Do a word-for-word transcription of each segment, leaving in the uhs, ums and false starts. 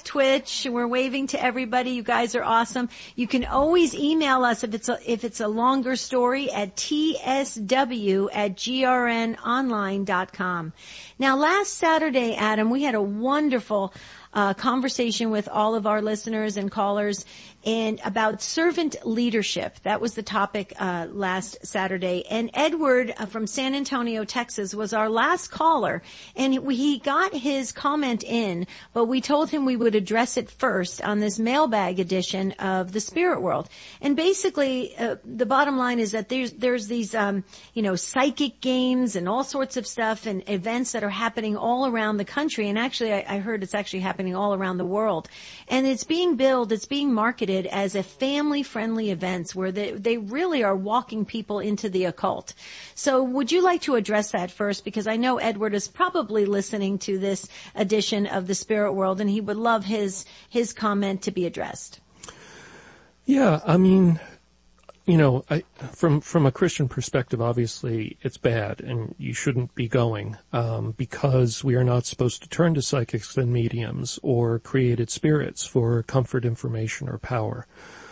Twitch. We're waving to everybody. You guys are awesome. You can always email us if it's a, if it's a longer story at t s w at g r n online dot com. Now, last Saturday, Adam, we had a wonderful uh, conversation with all of our listeners and callers and about servant leadership. That was the topic uh last Saturday. And Edward uh, from San Antonio, Texas was our last caller. And we, he got his comment in, but we told him we would address it first on this mailbag edition of the Spirit World. And basically, uh, the bottom line is that there's there's these, um you know, psychic games and all sorts of stuff and events that are happening all around the country. And actually, I, I heard it's actually happening all around the world. And it's being billed, it's being marketed as a family-friendly events where they, they really are walking people into the occult. So would you like to address that first? Because I know Edward is probably listening to this edition of the Spirit World, and he would love his his comment to be addressed. Yeah, I mean, you know, I, from from a Christian perspective, obviously it's bad, and you shouldn't be going um, because we are not supposed to turn to psychics and mediums or created spirits for comfort, information, or power.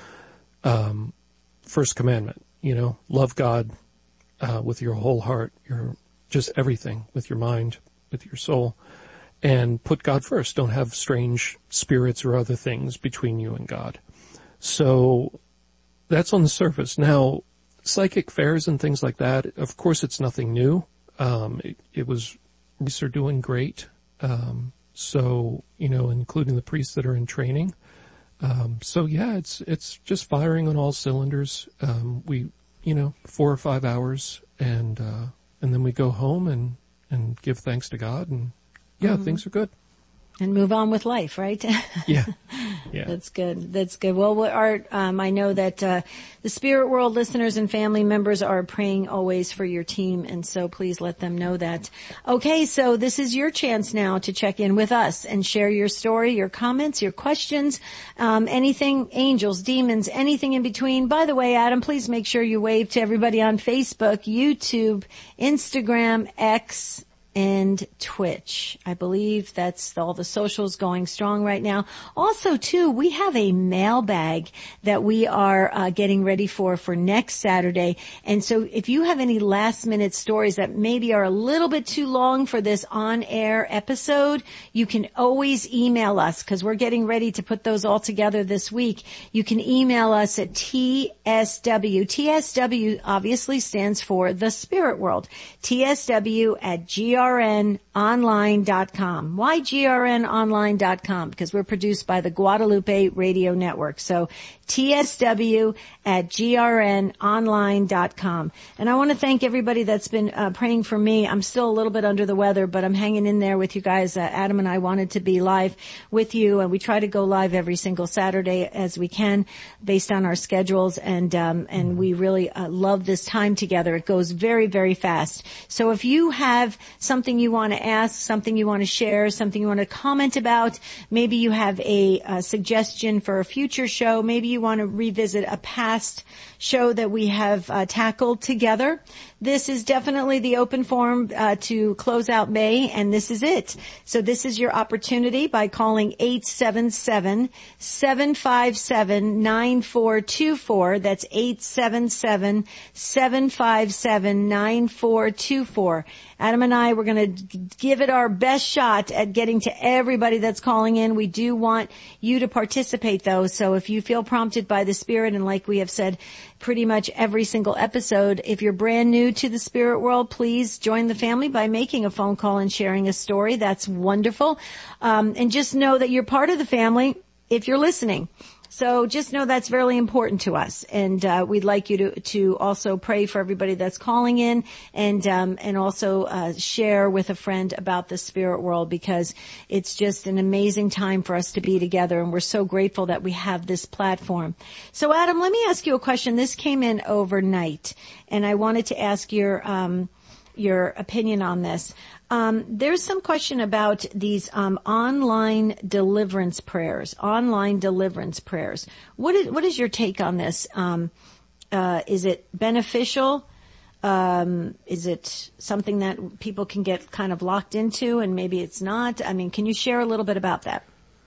Um, first commandment, you know, love God uh, with your whole heart, your just everything, with your mind, with your soul, and put God first. Don't have strange spirits or other things between you and God. So that's on the surface. Now, psychic fairs and things like that, of course it's nothing new. Um, it, it was, priests are doing great. Um, so, you know, including the priests that are in training. Um, so yeah, it's, it's just firing on all cylinders. Um, we, you know, four or five hours and, uh, and then we go home and, and give thanks to God and yeah, mm-hmm. things are good. And move on with life, right? Yeah. Yeah. That's good. That's good. Well, what Art, um, I know that, uh, the Spirit World listeners and family members are praying always for your team. And so please let them know that. Okay. So this is your chance now to check in with us and share your story, your comments, your questions, um, anything, angels, demons, anything in between. By the way, Adam, please make sure you wave to everybody on Facebook, YouTube, Instagram, X, and Twitch. I believe that's all the socials going strong right now. Also, too, we have a mailbag that we are uh, getting ready for for next Saturday. And so if you have any last-minute stories that maybe are a little bit too long for this on-air episode, you can always email us because we're getting ready to put those all together this week. You can email us at T S W. T S W obviously stands for The Spirit World. T S W at G R N online dot com. Why G R N online dot com? Because we're produced by the Guadalupe Radio Network. So T S W at G R N online dot com. And I want to thank everybody that's been uh, praying for me. I'm still a little bit under the weather, but I'm hanging in there with you guys. Uh, Adam and I wanted to be live with you, and we try to go live every single Saturday as we can based on our schedules. And um, and we really uh, love this time together. It goes very, very fast. So if you have something you want to ask, something you want to share, something you want to comment about, maybe you have a, a suggestion for a future show, maybe you want to revisit a past show that we have uh, tackled together, this is definitely the open forum uh, to close out May, and this is it. So this is your opportunity by calling eight seven seven, seven five seven, nine four two four. That's eight seven seven, seven five seven, nine four two four. Adam and I, we're going to give it our best shot at getting to everybody that's calling in. We do want you to participate, though. So if you feel prompted by the Spirit, and like we have said pretty much every single episode, if you're brand new to the Spirit World, please join the family by making a phone call and sharing a story. That's wonderful. Um, and just know that you're part of the family if you're listening. So just know that's very important to us, and uh, we'd like you to to also pray for everybody that's calling in, and um, and also uh, share with a friend about the Spirit World, because it's just an amazing time for us to be together, and we're so grateful that we have this platform. So, Adam, let me ask you a question. This came in overnight, and I wanted to ask your um, your opinion on this. Um, there's some question about these um, online deliverance prayers. Online deliverance prayers. What is what is your take on this? Um, uh, is it beneficial? Um, is it something that people can get kind of locked into, and maybe it's not? I mean, can you share a little bit about that?